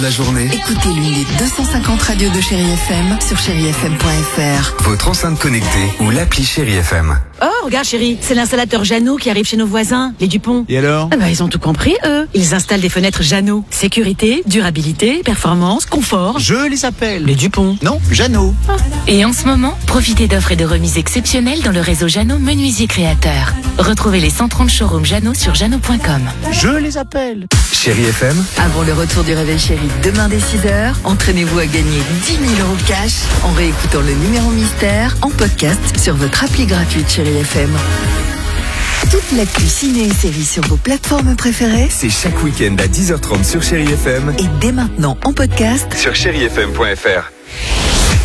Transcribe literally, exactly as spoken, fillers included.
La journée. Écoutez l'une des deux cent cinquante radios de Chérie F M sur chérie f m point f r. Votre enceinte connectée ou l'appli Chérie F M. Oh, regarde chérie, c'est l'installateur Jeannot qui arrive chez nos voisins, les Dupont. Et alors? Ah bah, ils ont tout compris, eux. Ils installent des fenêtres Jeannot. Sécurité, durabilité, performance, confort. Je les appelle. Les Dupont. Non, Jeannot. Ah. Et en ce moment, profitez d'offres et de remises exceptionnelles dans le réseau Jeannot Menuisier Créateur. Retrouvez les cent trente showrooms Jeannot sur jeannot point com. Je les appelle. Chérie F M. Avant le retour du réveil chéri demain dès six heures, entraînez-vous à gagner dix mille euros cash en réécoutant le numéro mystère en podcast sur votre appli gratuite Chérie F M. Toute l'actu ciné et séries sur vos plateformes préférées, C'est chaque week-end à dix heures trente sur Chérie F M et dès maintenant en podcast sur chérie f m point f r.